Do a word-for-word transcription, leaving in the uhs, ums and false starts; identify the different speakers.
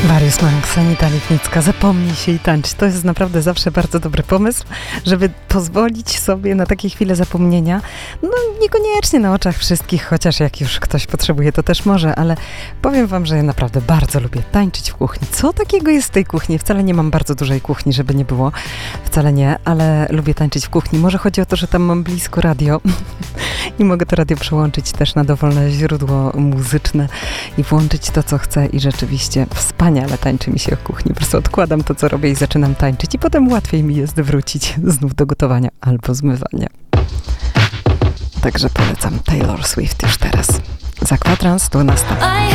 Speaker 1: Mariusz Mank, Sanita Lipnicka, zapomnij się i tańcz. To jest naprawdę zawsze bardzo dobry pomysł, żeby pozwolić sobie na takie chwile zapomnienia. No niekoniecznie na oczach wszystkich, chociaż jak już ktoś potrzebuje, to też może, ale powiem wam, że ja naprawdę bardzo lubię tańczyć w kuchni. Co takiego jest w tej kuchni? Wcale nie mam bardzo dużej kuchni, żeby nie było. Wcale nie, ale lubię tańczyć w kuchni. Może chodzi o to, że tam mam blisko radio i mogę to radio przełączyć też na dowolne źródło muzyczne i włączyć to, co chcę i rzeczywiście wspaniale tańczy mi się w kuchni. Po prostu odkładam to, co robię i zaczynam tańczyć i potem łatwiej mi jest wrócić znów do gotowania albo zmywania. Także polecam Taylor Swift już teraz. Za kwadrans dwunasta.